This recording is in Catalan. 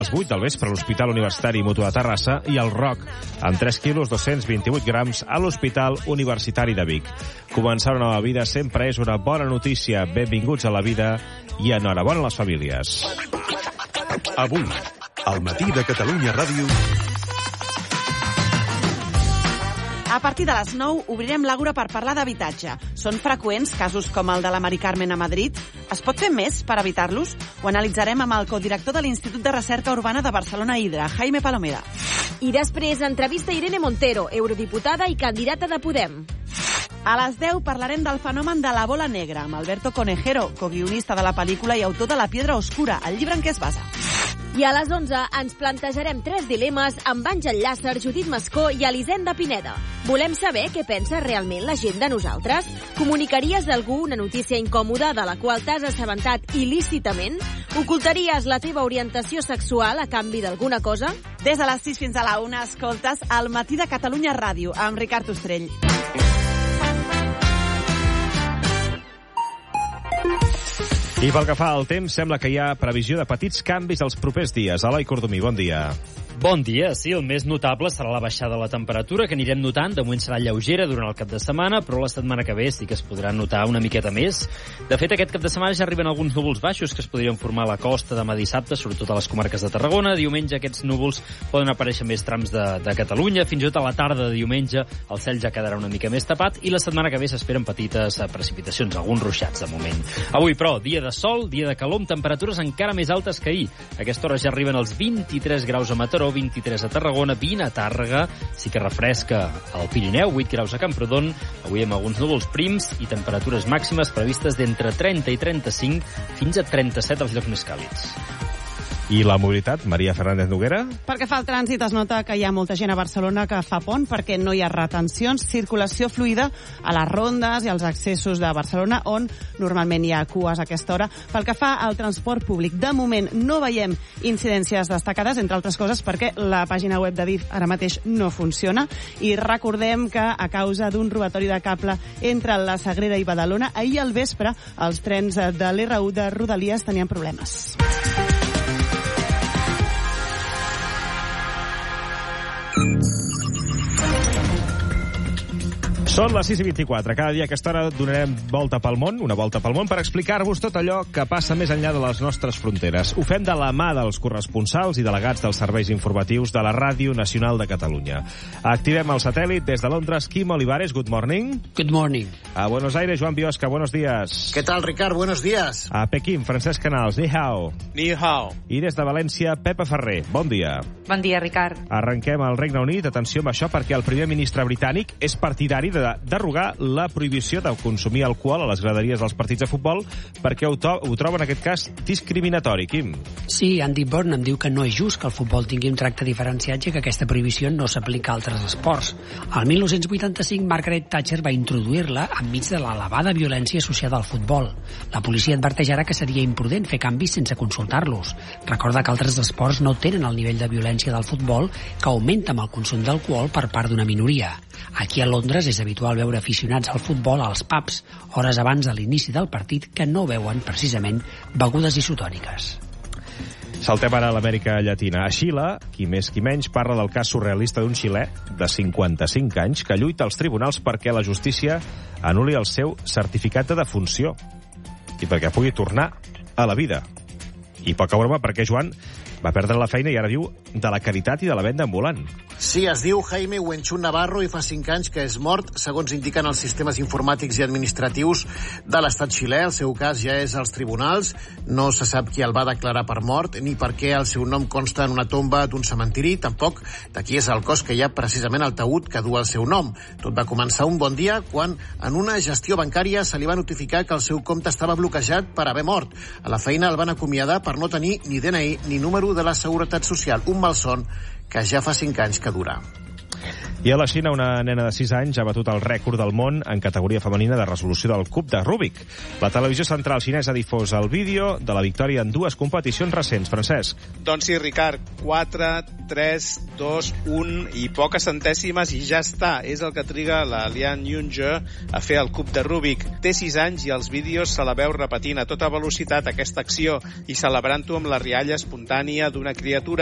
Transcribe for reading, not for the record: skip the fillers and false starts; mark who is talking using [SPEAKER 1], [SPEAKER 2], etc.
[SPEAKER 1] A les 8 del vespre a l'Hospital Universitari Mutu de Terrassa i el ROC, amb 3 quilos 228 grams a l'Hospital Universitari de Vic. Començar una nova vida sempre és una bona notícia. Benvinguts a la vida i enhorabona a les famílies.
[SPEAKER 2] Avui, al matí de Catalunya Ràdio...
[SPEAKER 3] A partir de les 9 obrirem l'Àgora per parlar d'habitatge. Són freqüents casos com el de la Mari Carmen a Madrid? Es pot fer més per evitar-los? Ho analitzarem amb el codirector de l'Institut de Recerca Urbana de Barcelona Hidra, Jaime Palomera.
[SPEAKER 4] I després, entrevista a Irene Montero, eurodiputada i candidata de Podem.
[SPEAKER 3] A les 10 parlarem del fenomen de la bola negra amb Alberto Conejero, coguionista de la pel·lícula i autor de La piedra oscura, el llibre en què es basa.
[SPEAKER 4] I a les 11 ens plantejarem 3 dilemes amb Àngel Llàcer, Judit Mascó i Elisenda Pineda. Volem saber què pensa realment la gent de nosaltres? Comunicaries a algú una notícia incòmoda de la qual t'has assabentat il·lícitament? Ocultaries la teva orientació sexual a canvi d'alguna cosa?
[SPEAKER 3] Des de les 6 fins a la 1 escoltes El matí de Catalunya Ràdio amb Ricard Ostrell.
[SPEAKER 1] I pel que fa al temps, sembla que hi ha previsió de petits canvis els propers dies. Eloi Cordomí, bon dia.
[SPEAKER 5] Bon dia. Sí, el més notable serà la baixada de la temperatura, que anirem notant. De moment serà lleugera durant el cap de setmana, però la setmana que ve sí que es podrà notar una miqueta més. De fet, aquest cap de setmana ja arriben alguns núvols baixos que es podrien formar a la costa demà dissabte, sobretot a les comarques de Tarragona. Diumenge aquests núvols poden aparèixer més trams de Catalunya. Fins i tot a la tarda de diumenge el cel ja quedarà una mica més tapat i la setmana que ve s'esperen petites precipitacions, alguns ruixats de moment. Avui, però, dia de sol, dia de calor, amb temperatures encara més altes que ahir. A aquesta hora ja arriben els 23 graus a Mataró, 23 a Tarragona, 20 a Tàrrega, sí que refresca al Pirineu, 8 graus a Camprodon, avui amb alguns núvols prims i temperatures màximes previstes d'entre 30 i 35 fins a 37 als llocs més càlids.
[SPEAKER 1] I la mobilitat, Maria Fernández Noguera?
[SPEAKER 3] Perquè fa el trànsit es nota que hi ha molta gent a Barcelona que fa pont perquè no hi ha retencions, circulació fluida a les rondes i als accessos de Barcelona on normalment hi ha cues a aquesta hora. Pel que fa al transport públic, de moment no veiem incidències destacades, entre altres coses perquè la pàgina web d'Adif ara mateix no funciona i recordem que a causa d'un robatori de cable entre la Sagrera i Badalona, ahir al vespre els trens de l'R1 de Rodalies tenien problemes.
[SPEAKER 1] Són les 6:24. Cada dia a aquesta hora donarem una volta pel món, per explicar-vos tot allò que passa més enllà de les nostres fronteres. Ho fem de la mà dels corresponsals i delegats dels serveis informatius de la Ràdio Nacional de Catalunya. Activem el satèl·lit des de Londres. Quim Olivares, good morning.
[SPEAKER 6] Good morning.
[SPEAKER 1] A Buenos Aires, Joan Biosca, buenos días.
[SPEAKER 7] ¿Qué tal, Ricard? Buenos días.
[SPEAKER 1] A Pequín, Francesc Canals, ni hao.
[SPEAKER 8] Ni hao.
[SPEAKER 1] I des de València, Pepa Ferrer, bon dia.
[SPEAKER 9] Bon dia, Ricard.
[SPEAKER 1] Arrenquem al Regne Unit. Atenció amb això, perquè el primer ministre britànic és partidari de derogar la prohibició de consumir alcohol a les graderies dels partits de futbol perquè ho troba en aquest cas discriminatori. Quim?
[SPEAKER 6] Sí, Andy Burnham diu que no és just que el futbol tingui un tracte diferenciat i que aquesta prohibició no s'aplica a altres esports. Al 1985, Margaret Thatcher va introduir-la enmig de l'elevada violència associada al futbol. La policia adverteix ara que seria imprudent fer canvis sense consultar-los. Recorda que altres esports no tenen el nivell de violència del futbol, que augmenta amb el consum d'alcohol per part d'una minoria. Aquí a Londres és habitual veure aficionats al futbol als pubs, hores abans de l'inici del partit, que no veuen precisament begudes isotòniques.
[SPEAKER 1] Saltem ara a l'Amèrica Llatina. A Xile, qui més qui menys, parla del cas surrealista d'un xilè de 55 anys que lluita als tribunals perquè la justícia anul·li el seu certificat de defunció i perquè pugui tornar a la vida. I poca broma perquè Joan va perdre la feina i ara viu de la caritat i de la venda ambulant.
[SPEAKER 7] Sí, es diu Jaime Wenchun Navarro i fa 5 anys que és mort, segons indiquen els sistemes informàtics i administratius de l'estat xilè. El seu cas ja és als tribunals. No se sap qui el va declarar per mort ni per què el seu nom consta en una tomba d'un cementiri. Tampoc de qui és el cos que hi ha precisament al taüt que du el seu nom. Tot va començar un bon dia quan en una gestió bancària se li va notificar que el seu compte estava bloquejat per haver mort. A la feina el van acomiadar per no tenir ni DNI ni número de la Seguretat Social. Un malson que ja fa 5 anys que dura.
[SPEAKER 1] I a la Xina, una nena de 6 anys ha batut el rècord del món en categoria femenina de resolució del cub de Rubik. La televisió central xinesa ha difós el vídeo de la victòria en 2 competicions recents. Francesc.
[SPEAKER 8] Doncs sí, Ricard, 4, 3, 2, 1 i poques centèsimes i ja està. És el que triga la Lian Yunzhe a fer el cub de Rubik. Té 6 anys i als vídeos se la veu repetint a tota velocitat aquesta acció i celebrant-ho amb la rialla espontània d'una criatura.